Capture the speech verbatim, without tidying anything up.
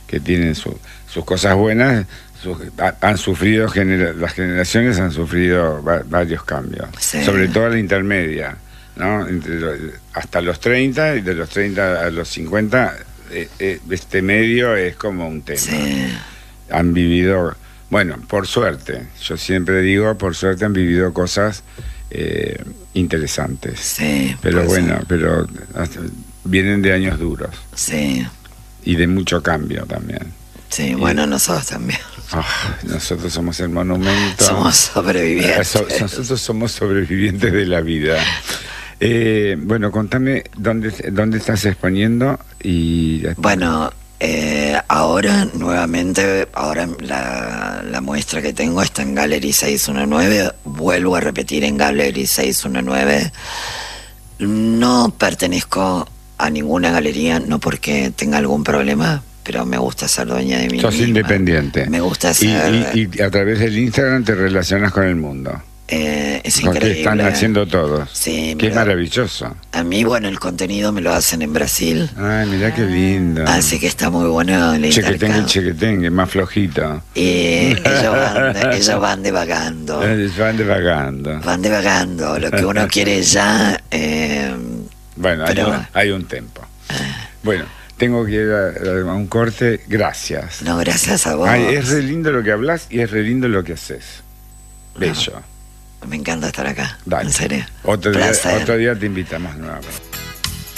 que tienen su, sus cosas buenas, sus, ha, han sufrido, genera, las generaciones han sufrido va, varios cambios, sí. Sobre todo la intermedia, ¿no? Entre lo, hasta los treinta y de los treinta a los cincuenta, eh, eh, este medio es como un tema. Sí. Han vivido, bueno, por suerte, yo siempre digo, por suerte han vivido cosas eh, interesantes. Sí. Pero bueno, ser. pero hasta, vienen de años duros. Sí. Y de mucho cambio también. Sí, y, bueno, nosotros también. Oh, nosotros somos el monumento. Somos sobrevivientes. So, nosotros somos sobrevivientes de la vida. Eh, bueno, contame dónde, dónde estás exponiendo y... Bueno, eh, ahora nuevamente, ahora la, la muestra que tengo está en Gallery seiscientos diecinueve, vuelvo a repetir en Gallery seiscientos diecinueve. No pertenezco a ninguna galería, no porque tenga algún problema, pero me gusta ser dueña de mí Sos misma. Independiente. Me gusta ser... Y, y, y a través del Instagram te relacionas con el mundo. Eh, es Porque increíble. están haciendo todos. Sí, que es lo, maravilloso. A mí, bueno, el contenido me lo hacen en Brasil. Ay, mirá qué lindo. Así que está muy bueno el chequetengue, el chequetengue, más flojito. Y ellos van, ellos van divagando. Ellos van divagando. Van divagando. Lo que uno quiere ya... Eh, bueno, pero, hay, un, hay un tempo. Ah. Bueno, tengo que ir a, a un corte. Gracias. No, gracias a vos. Ay, es re lindo lo que hablas y es re lindo lo que haces. Bello. No, me encanta estar acá. Dale. En serio. Otro día, otro día te invitamos nuevamente.